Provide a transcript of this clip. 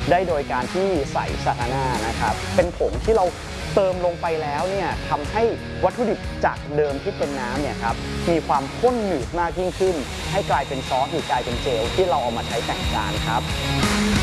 ได้โดยการที่ใส่ซาทาน่านะครับเป็นผงที่เราเติมลงไปแล้วเนี่ยทำให้วัตถุดิบจากเดิมที่เป็นน้ำเนี่ยครับมีความข้นหนืดมากยิ่งขึ้นให้กลายเป็นซอสหรือกลายเป็นเจลที่เราเอามาใช้แต่งจานครับ